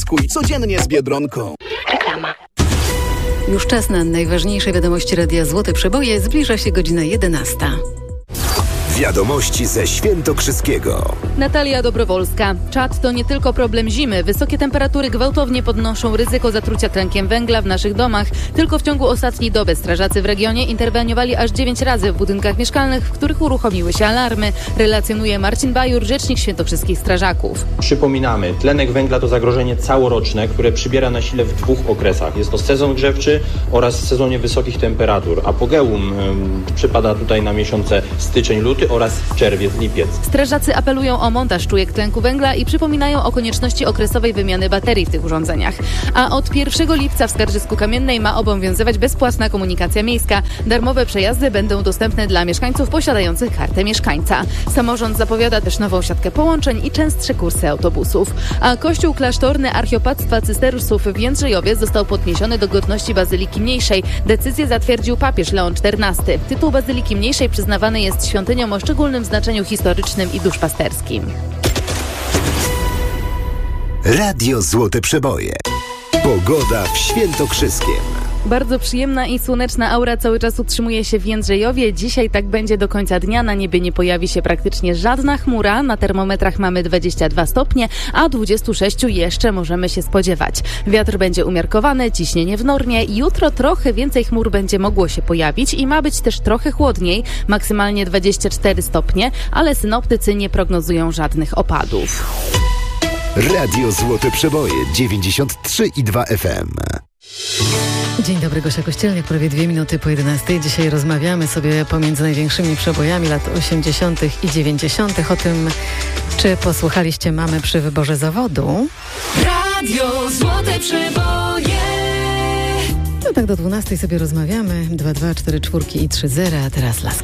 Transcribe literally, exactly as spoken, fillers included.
Wyskuj codziennie z Biedronką. Reklama. Już czas na najważniejsze wiadomości Radia Złote Przeboje. Zbliża się godzina jedenasta. Wiadomości ze Świętokrzyskiego. Natalia Dobrowolska. Czad to nie tylko problem zimy. Wysokie temperatury gwałtownie podnoszą ryzyko zatrucia tlenkiem węgla w naszych domach. Tylko w ciągu ostatniej doby strażacy w regionie interweniowali aż dziewięć razy w budynkach mieszkalnych, w których uruchomiły się alarmy. Relacjonuje Marcin Bajur, rzecznik świętokrzyskich strażaków. Przypominamy, tlenek węgla to zagrożenie całoroczne, które przybiera na sile w dwóch okresach. Jest to sezon grzewczy oraz w sezonie wysokich temperatur. Apogeum y, przypada tutaj na miesiące styczeń, luty oraz czerwiec, lipiec. Strażacy apelują o montaż czujek tlenku węgla i przypominają o konieczności okresowej wymiany baterii w tych urządzeniach. A od pierwszego lipca w Skarżysku-Kamiennej ma obowiązywać bezpłatna komunikacja miejska. Darmowe przejazdy będą dostępne dla mieszkańców posiadających kartę mieszkańca. Samorząd zapowiada też nową siatkę połączeń i częstsze kursy autobusów. A kościół klasztorny Archiopactwa Cystersów w Jędrzejowie został podniesiony do godności Bazyliki Mniejszej. Decyzję zatwierdził papież Leon czternasty. Tytuł Bazyliki Mniejszej przyznawany jest świątyniom o szczególnym znaczeniu historycznym i duszpasterskim. Radio Złote Przeboje. Pogoda w Świętokrzyskiem. Bardzo przyjemna i słoneczna aura cały czas utrzymuje się w Jędrzejowie. Dzisiaj tak będzie do końca dnia. Na niebie nie pojawi się praktycznie żadna chmura. Na termometrach mamy dwadzieścia dwa stopnie, a dwadzieścia sześć jeszcze możemy się spodziewać. Wiatr będzie umiarkowany, ciśnienie w normie. Jutro trochę więcej chmur będzie mogło się pojawić i ma być też trochę chłodniej, maksymalnie dwadzieścia cztery stopnie, ale synoptycy nie prognozują żadnych opadów. Radio Złote Przeboje dziewięćdziesiąt trzy i dwa F M. Dzień dobry, Gosia Kościelnik, prawie dwie minuty po jedenastej. Dzisiaj rozmawiamy sobie pomiędzy największymi przebojami lat osiemdziesiątych i dziewięćdziesiątych o tym, czy posłuchaliście mamy przy wyborze zawodu. Radio Złote Przeboje. No tak do dwunastej sobie rozmawiamy. dwa dwa cztery cztery i trzy zero, a teraz las.